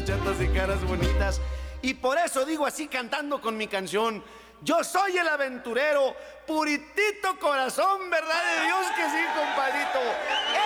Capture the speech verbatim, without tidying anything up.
Chatas y caras bonitas. Y por eso digo así cantando con mi canción: yo soy el aventurero, puritito corazón, verdad de Dios que sí, compadrito.